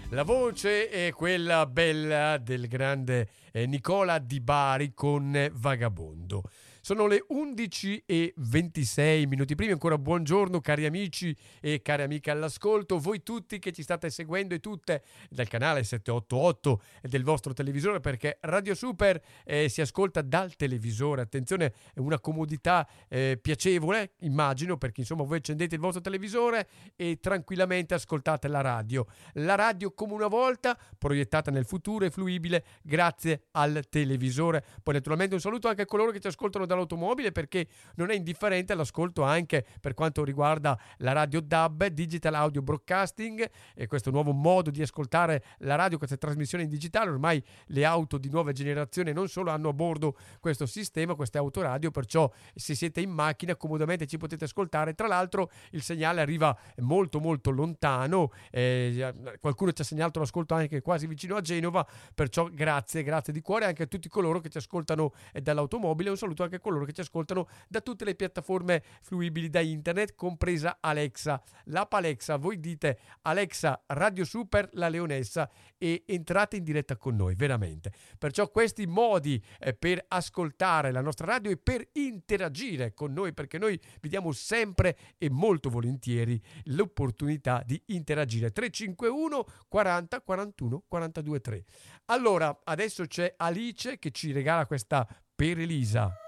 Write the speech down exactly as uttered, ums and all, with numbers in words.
La voce è quella bella del grande eh, Nicola Di Bari con Vagabondo. Sono le undici e ventisei minuti primi, ancora buongiorno cari amici e cari amiche all'ascolto, voi tutti che ci state seguendo e tutte dal canale settecentottantotto del vostro televisore, perché Radio Super eh, si ascolta dal televisore, attenzione, è una comodità eh, piacevole, immagino, perché insomma voi accendete il vostro televisore e tranquillamente ascoltate la radio. La radio come una volta, proiettata nel futuro e fruibile grazie al televisore. Poi naturalmente un saluto anche a coloro che ci ascoltano dall'automobile, perché non è indifferente l'ascolto anche per quanto riguarda la radio D A B, Digital Audio Broadcasting, e questo nuovo modo di ascoltare la radio, queste trasmissioni in digitale. Ormai le auto di nuova generazione non solo hanno a bordo questo sistema, queste autoradio, perciò se siete in macchina comodamente ci potete ascoltare. Tra l'altro il segnale arriva molto molto lontano, eh, qualcuno ci ha segnalato l'ascolto anche quasi vicino a Genova, perciò grazie, grazie di cuore anche a tutti coloro che ci ascoltano dall'automobile. Un saluto anche a coloro che ci ascoltano da tutte le piattaforme fruibili da internet, compresa Alexa. L'app Alexa, voi dite Alexa Radio Super La Leonessa e entrate in diretta con noi, veramente. Perciò questi modi eh, per ascoltare la nostra radio e per interagire con noi, perché noi vi diamo sempre e molto volentieri l'opportunità di interagire. Tre cinque uno quaranta quarantuno quarantadue tre. Allora, adesso c'è Alice che ci regala questa per Elisa.